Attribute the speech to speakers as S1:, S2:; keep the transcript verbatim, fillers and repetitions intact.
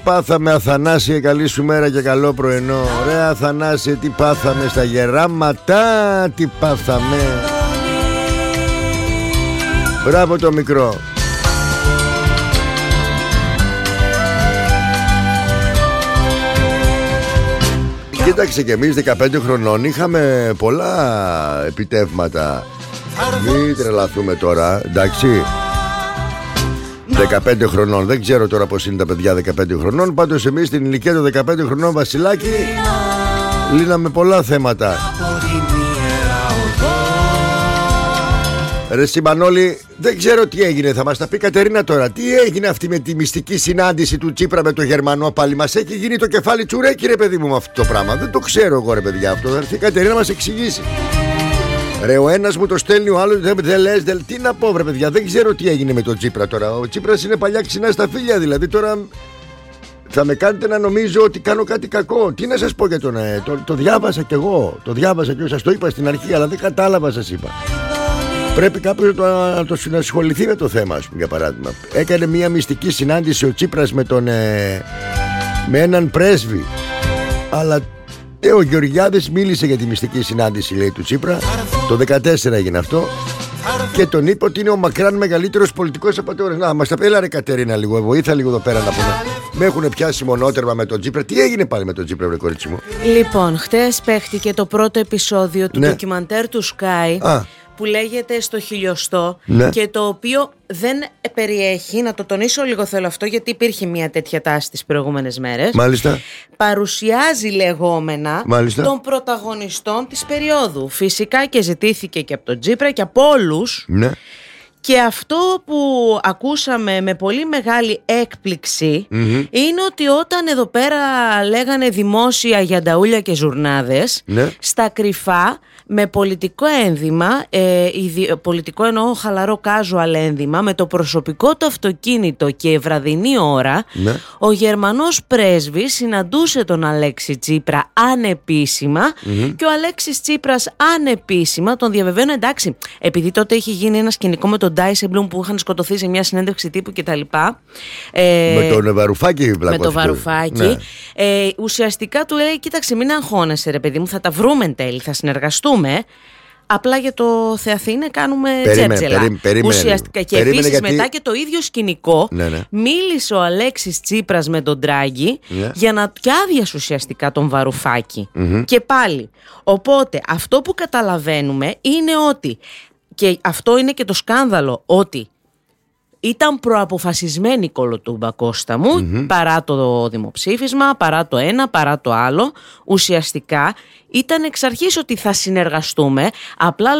S1: πάθαμε, Αθανάσιε, καλή σου μέρα και καλό πρωινό. Ωραία Αθανάσιε, τι πάθαμε στα γεράματα, τι πάθαμε. Μπράβο το μικρό. Κοίταξε, και εμείς δεκαπέντε χρονών είχαμε πολλά επιτεύγματα. Μην τρελαθούμε τώρα, εντάξει. δεκαπέντε χρονών, δεν ξέρω τώρα πως είναι τα παιδιά δεκαπέντε χρονών. Πάντως εμείς στην ηλικία των δεκαπέντε χρονών, Βασιλάκη, λύναμε πολλά θέματα. Ρε Σιμανόλη, δεν ξέρω τι έγινε. Θα μας τα πει η Κατερίνα τώρα. Τι έγινε αυτή με τη μυστική συνάντηση του Τσίπρα με το Γερμανό? Πάλι μας έχει γίνει το κεφάλι τσουρέκι, ρε παιδί μου, με αυτό το πράγμα. Δεν το ξέρω εγώ, ρε παιδιά, αυτό. Θα έρθει η Κατερίνα να μας εξηγήσει. Ρε, ο ένας μου το στέλνει, ο άλλος δεν δε λες, δε... Τι να πω, ρε παιδιά, δεν ξέρω τι έγινε με τον Τσίπρα τώρα. Ο Τσίπρας είναι παλιά ξινά στα φίλια, δηλαδή τώρα θα με κάνετε να νομίζω ότι κάνω κάτι κακό. Τι να σας πω για τον ε, το, το διάβασα κι εγώ. Το διάβασα κι εγώ, σας το είπα στην αρχή, αλλά δεν κατάλαβα, σας είπα. Πρέπει κάποιος να το συνασχοληθεί με το θέμα, ας πούμε, για παράδειγμα. Έκανε μια μυστική συνάντηση ο Τσίπρας με, τον, ε, με έναν πρέσβη. Αλλά ε, ο Γεωργιάδης μίλησε για τη μυστική συνάντηση, λέει, του Τσίπρα. Το δεκατέσσερα έγινε αυτό. Και τον είπε ότι είναι ο μακράν μεγαλύτερος πολιτικός απατεώνας. Να, μας τα πει, έλα ρε Κατερίνα, λίγο, βοήθα λίγο εδώ πέρα να πούμε. Με έχουν πιάσει μονότερμα με τον Τσίπρα. Τι έγινε πάλι με τον Τσίπρα, βρε κορίτσι μου?
S2: Λοιπόν, χτες παίχτηκε το πρώτο επεισόδιο του ναι. ντοκιμαντέρ του Sky. Α. Που λέγεται Στο Χιλιοστό, ναι. Και το οποίο δεν περιέχει, να το τονίσω λίγο θέλω αυτό, γιατί υπήρχε μια τέτοια τάση τις προηγούμενες μέρες.
S1: Μάλιστα.
S2: Παρουσιάζει λεγόμενα
S1: Μάλιστα.
S2: των πρωταγωνιστών της περίοδου. Φυσικά και ζητήθηκε και από τον Τσίπρα και από όλους.
S1: Ναι.
S2: Και αυτό που ακούσαμε με πολύ μεγάλη έκπληξη mm-hmm. είναι ότι όταν εδώ πέρα λέγανε δημόσια για νταούλια και ζουρνάδες, ναι. στα κρυφά με πολιτικό ένδυμα, ε, ιδι, πολιτικό εννοώ χαλαρό casual ένδυμα, με το προσωπικό του αυτοκίνητο και βραδινή ώρα, ναι. ο Γερμανός πρέσβης συναντούσε τον Αλέξη Τσίπρα ανεπίσημα mm-hmm. και ο Αλέξης Τσίπρας ανεπίσημα τον διαβεβαίνω, εντάξει, επειδή τότε είχε γίνει ένα σκηνικό με τον Ντάισεμπλουμ που είχαν σκοτωθεί σε μια συνέντευξη τύπου κτλ. Ε,
S1: με τον Βαρουφάκη,
S2: με τον Βαρουφάκη. Ναι. Ε, ουσιαστικά του λέει: κοίταξε, μην αγχώνεσαι, ρε παιδί μου, θα τα βρούμε εν τέλει, θα συνεργαστούμε. Απλά για το Θεαθήνε κάνουμε τζέρτζελα. Ουσιαστικά. Και επίσης γιατί... μετά και το ίδιο σκηνικό ναι, ναι. μίλησε ο Αλέξης Τσίπρας με τον Ντράγκη ναι. για να πιάδιασε ουσιαστικά τον Βαρουφάκη. Mm-hmm. Και πάλι. Οπότε αυτό που καταλαβαίνουμε είναι ότι, και αυτό είναι και το σκάνδαλο, ότι ήταν προαποφασισμένη η κολοτούμπα, Κώστα μου, mm-hmm. παρά το δημοψήφισμα, παρά το ένα, παρά το άλλο. Ουσιαστικά ήταν εξ αρχής ότι θα συνεργαστούμε, απλά